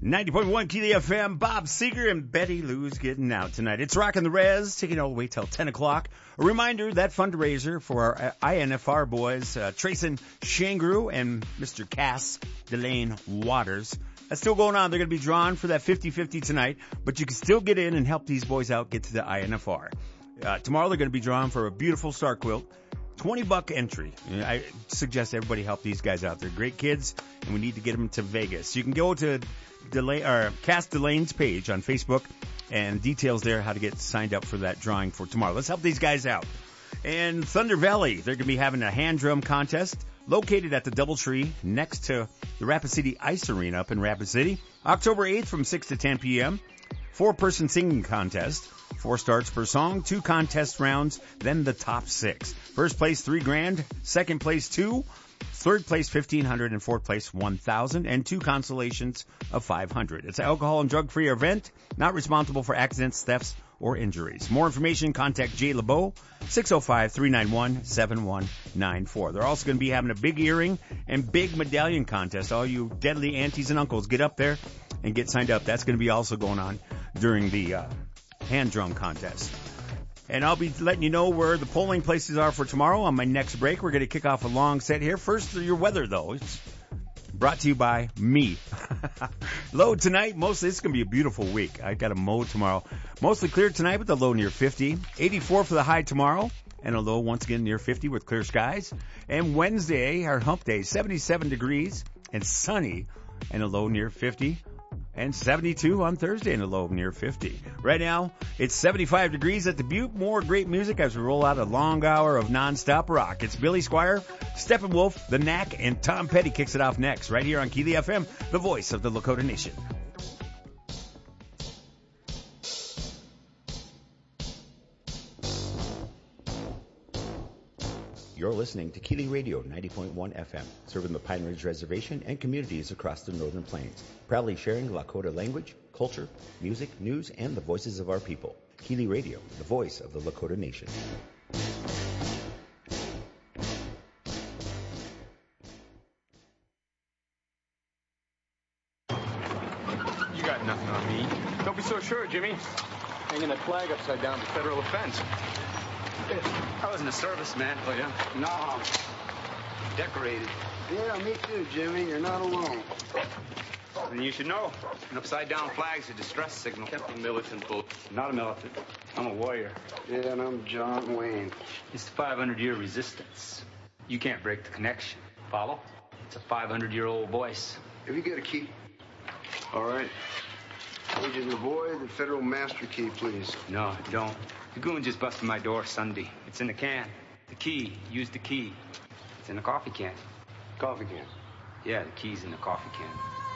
90.1 Keely FM, Bob Seeger and Betty Lou's getting out tonight. It's Rockin' the Rez, taking all the way till 10 o'clock. A reminder, that fundraiser for our INFR boys, Trayson Shangru and Mr. Cass Delane Waters, that's still going on. They're going to be drawn for that 50-50 tonight, but you can still get in and help these boys out get to the INFR. Tomorrow they're going to be drawn for a beautiful star quilt. $20 entry. I suggest everybody help these guys out. They're great kids, and we need to get them to Vegas. You can go to Cass Delane's page on Facebook, and details there how to get signed up for that drawing for tomorrow. Let's help these guys out. And Thunder Valley, they're going to be having a hand drum contest located at the Doubletree next to the Rapid City Ice Arena up in Rapid City. October 8th from 6 to 10 p.m. 4-person singing contest. 4 starts per song, 2 contest rounds, then the top 6. First place, $3,000. Second place, $2,000. Third place, $1,500. And fourth place, $1,000. And 2 consolations of $500. It's an alcohol and drug-free event, not responsible for accidents, thefts, or injuries. More information, contact Jay LeBeau, 605-391-7194. They're also going to be having a big earring and big medallion contest. All you deadly aunties and uncles, get up there and get signed up. That's going to be also going on during the hand drum contest. And I'll be letting you know where the polling places are for tomorrow on my next break. We're going to kick off a long set here. First, your weather, though. It's brought to you by me. Low tonight, mostly it's going to be a beautiful week. I got a mow tomorrow. Mostly clear tonight with a low near 50. 84 for the high tomorrow, and a low once again near 50 with clear skies. And Wednesday, our hump day, 77 degrees and sunny, and a low near 50. And 72 on Thursday and a low near 50. Right now, it's 75 degrees at the Butte. More great music as we roll out a long hour of nonstop rock. It's Billy Squire, Steppenwolf, The Knack, and Tom Petty kicks it off next, right here on Keely FM, the voice of the Lakota Nation. You're listening to Keely Radio 90.1 FM, serving the Pine Ridge Reservation and communities across the Northern Plains. Proudly sharing Lakota language, culture, music, news, and the voices of our people. Keely Radio, the voice of the Lakota Nation. You got nothing on me. Don't be so sure, Jimmy. Hanging that flag upside down is a federal offense. I was in the service, man. Oh, yeah? No. Decorated. Yeah, me too, Jimmy. You're not alone. And you should know, an upside-down flag's a distress signal. Captain Militant bull. Not a militant. I'm a warrior. Yeah, and I'm John Wayne. It's the 500-year resistance. You can't break the connection. Follow? It's a 500-year-old voice. Have you got a key? All right. Agent Lavoy, the federal master key, please. No, I don't. The goon just busted my door Sunday. It's in the can. The key. Use the key. It's in the coffee can. Coffee can. Yeah, the key's in the coffee can.